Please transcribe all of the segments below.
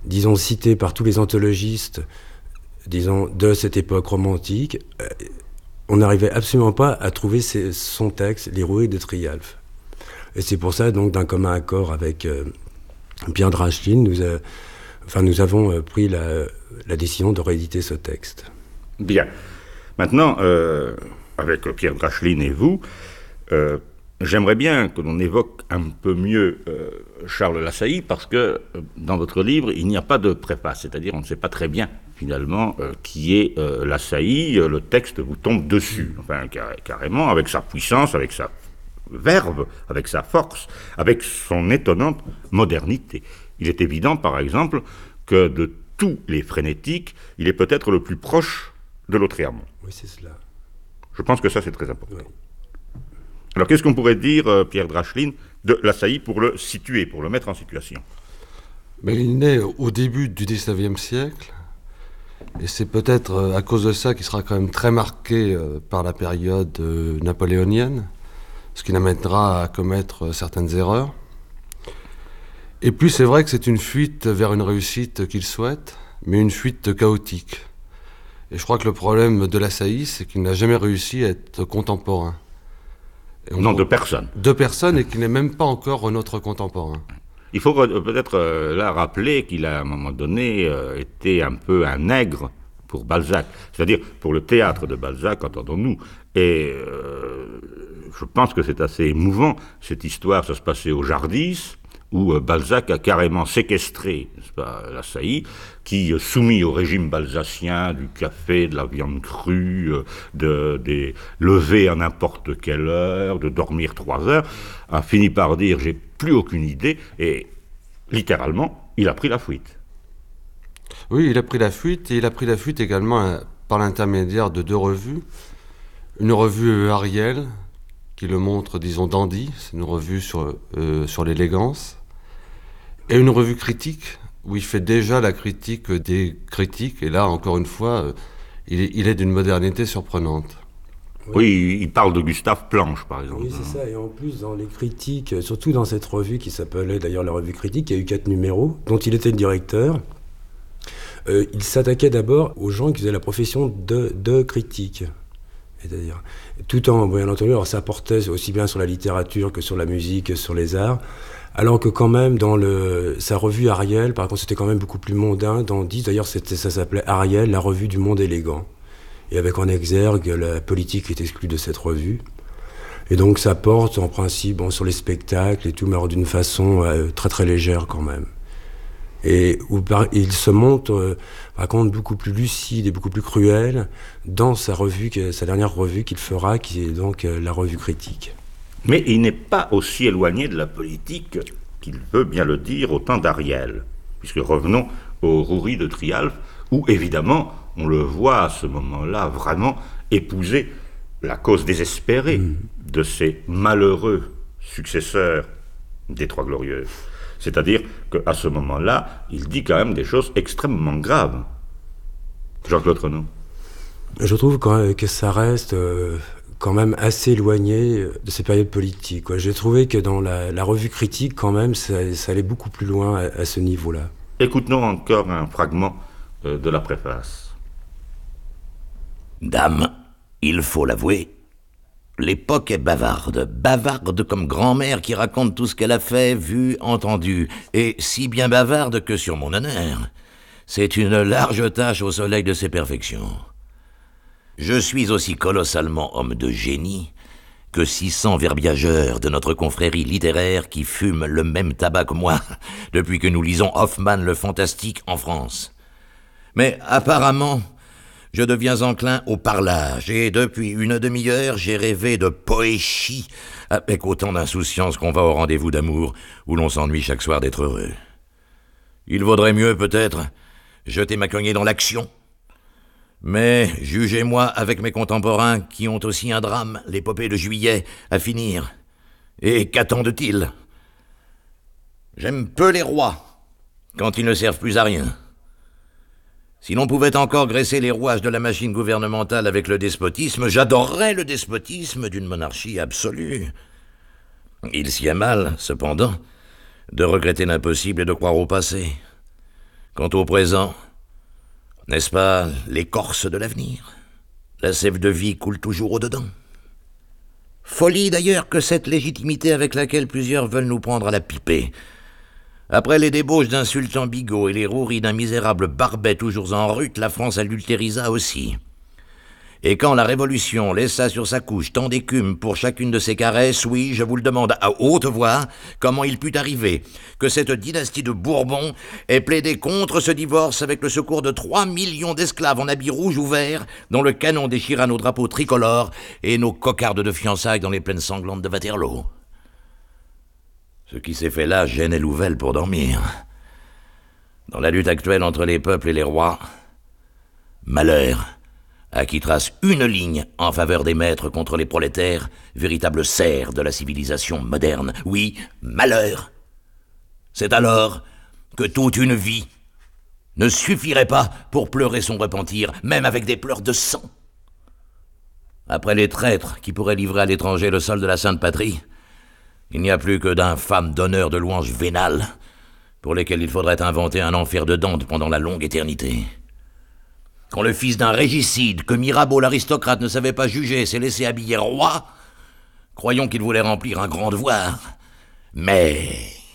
disons, cité par tous les anthologistes, disons, de cette époque romantique, on n'arrivait absolument pas à trouver son texte, Les roués de Trialf. Et c'est pour ça, donc, d'un commun accord avec Pierre Dracheline, nous avons pris la décision de rééditer ce texte. Bien. Maintenant, avec Pierre Dracheline et vous, j'aimerais bien que l'on évoque un peu mieux Charles Lassailly, parce que dans votre livre, il n'y a pas de préface, c'est-à-dire on ne sait pas très bien, finalement, qui est Lassailly. Le texte vous tombe dessus, enfin, carrément, avec sa puissance, avec sa verve, avec sa force, avec son étonnante modernité. Il est évident, par exemple, que de tous les frénétiques, il est peut-être le plus proche de Lautréamont. Oui, c'est cela. Je pense que ça, c'est très important. Oui. Alors, qu'est-ce qu'on pourrait dire, Pierre Dracheline, de Lassailly pour le situer, pour le mettre en situation? Mais il naît au début du XIXe siècle, et c'est peut-être à cause de ça qu'il sera quand même très marqué par la période napoléonienne, ce qui l'amènera à commettre certaines erreurs. Et puis c'est vrai que c'est une fuite vers une réussite qu'il souhaite, mais une fuite chaotique. Et je crois que le problème de Lassailly, c'est qu'il n'a jamais réussi à être contemporain. Non, de personne. De personne, et qu'il n'est même pas encore notre contemporain. Il faut peut-être là rappeler qu'il a à un moment donné été un peu un nègre pour Balzac, c'est-à-dire pour le théâtre de Balzac, entendons-nous. Et je pense que c'est assez émouvant, cette histoire. Ça se passait au Jardis, où Balzac a carrément séquestré, n'est-ce pas, Lassailly, qui, soumis au régime balzacien, du café, de la viande crue, des levées à n'importe quelle heure, de dormir 3 heures, a fini par dire « j'ai plus aucune idée », et littéralement, il a pris la fuite. Oui, il a pris la fuite, et il a pris la fuite également par l'intermédiaire de 2 revues. Une revue Ariel, qui le montre, disons, dandy, c'est une revue sur l'élégance, et une revue critique, où il fait déjà la critique des critiques, et là, encore une fois, il est d'une modernité surprenante. Oui, il parle de Gustave Planche, par exemple. Oui, c'est ça, et en plus, dans les critiques, surtout dans cette revue qui s'appelait d'ailleurs la revue critique, il y a eu 4 numéros, dont il était le directeur. Il s'attaquait d'abord aux gens qui faisaient la profession de critique. C'est-à-dire, tout en, bien entendu, alors ça portait aussi bien sur la littérature que sur la musique, que sur les arts, alors que quand même, dans sa revue Ariel, par contre, c'était quand même beaucoup plus mondain. Dans 10, d'ailleurs, ça s'appelait Ariel, la revue du monde élégant. Et avec en exergue la politique qui est exclue de cette revue. Et donc, ça porte, en principe, sur les spectacles et tout, mais alors d'une façon très très légère quand même. Et il se montre, par contre, beaucoup plus lucide et beaucoup plus cruel dans sa dernière revue qu'il fera, qui est donc la revue critique. Mais il n'est pas aussi éloigné de la politique qu'il veut bien le dire au temps d'Ariel. Puisque revenons au Rouris de Trialf, où évidemment, on le voit à ce moment-là vraiment épouser la cause désespérée de ces malheureux successeurs des Trois Glorieuses. C'est-à-dire qu'à ce moment-là, il dit quand même des choses extrêmement graves. Jean-Claude Renaud. Je trouve que ça reste quand même assez éloigné de ces périodes politiques, quoi. J'ai trouvé que dans la revue critique, quand même, ça allait beaucoup plus loin à ce niveau-là. Écoutons encore un fragment de la préface. Dame, il faut l'avouer, l'époque est bavarde comme grand-mère qui raconte tout ce qu'elle a fait, vu, entendu, et si bien bavarde que sur mon honneur, c'est une large tâche au soleil de ses perfections. Je suis aussi colossalement homme de génie que 600 verbiageurs de notre confrérie littéraire qui fument le même tabac que moi depuis que nous lisons Hoffmann le fantastique en France. Mais apparemment, je deviens enclin au parlage, et depuis une demi-heure, j'ai rêvé de poéchie, avec autant d'insouciance qu'on va au rendez-vous d'amour, où l'on s'ennuie chaque soir d'être heureux. Il vaudrait mieux, peut-être, jeter ma cognée dans l'action. Mais jugez-moi avec mes contemporains qui ont aussi un drame, l'épopée de Juillet, à finir. Et qu'attendent-ils? J'aime peu les rois, quand ils ne servent plus à rien. Si l'on pouvait encore graisser les rouages de la machine gouvernementale avec le despotisme, j'adorerais le despotisme d'une monarchie absolue. Il s'y a mal, cependant, de regretter l'impossible et de croire au passé. Quant au présent, n'est-ce pas l'écorce de l'avenir? La sève de vie coule toujours au-dedans. Folie d'ailleurs que cette légitimité avec laquelle plusieurs veulent nous prendre à la pipée. Après les débauches d'un sultan bigot et les roueries d'un misérable Barbet toujours en rute, la France adultérisa aussi. Et quand la Révolution laissa sur sa couche tant d'écume pour chacune de ses caresses, oui, je vous le demande à haute voix, comment il put arriver que cette dynastie de Bourbon ait plaidé contre ce divorce avec le secours de 3 millions d'esclaves en habits rouges ou verts, dont le canon déchira nos drapeaux tricolores et nos cocardes de fiançailles dans les plaines sanglantes de Waterloo. Ce qui s'est fait là gênait Louvel pour dormir. Dans la lutte actuelle entre les peuples et les rois, malheur à qui trace une ligne en faveur des maîtres contre les prolétaires, véritable serre de la civilisation moderne. Oui, malheur. C'est alors que toute une vie ne suffirait pas pour pleurer son repentir, même avec des pleurs de sang. Après les traîtres qui pourraient livrer à l'étranger le sol de la Sainte Patrie, il n'y a plus que d'infâmes donneurs de louanges vénales, pour lesquels il faudrait inventer un enfer de Dante pendant la longue éternité. Quand le fils d'un régicide que Mirabeau l'aristocrate ne savait pas juger s'est laissé habiller roi, croyons qu'il voulait remplir un grand devoir. Mais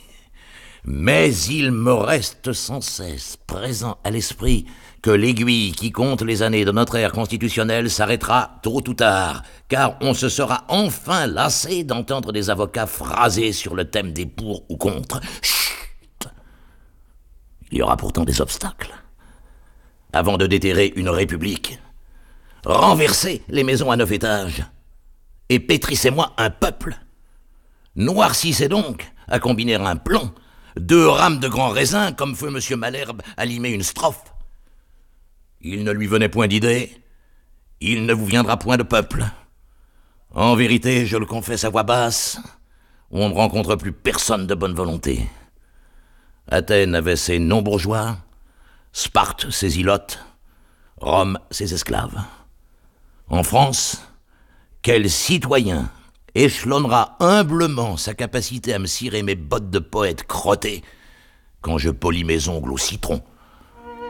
il me reste sans cesse présent à l'esprit que l'aiguille qui compte les années de notre ère constitutionnelle s'arrêtera tôt ou tard, car on se sera enfin lassé d'entendre des avocats phraser sur le thème des pour ou contre. Chut! Il y aura pourtant des obstacles. Avant de déterrer une république, renversez les maisons à 9 étages et pétrissez-moi un peuple. Noircissez donc, à combiner un plan, 2 rames de grands raisins comme feu M. Malherbe à limer une strophe. Il ne lui venait point d'idée, il ne vous viendra point de peuple. En vérité, je le confesse à voix basse, on ne rencontre plus personne de bonne volonté. Athènes avait ses non-bourgeois, Sparte ses ilotes, Rome ses esclaves. En France, quel citoyen échelonnera humblement sa capacité à me cirer mes bottes de poète crotté quand je polis mes ongles au citron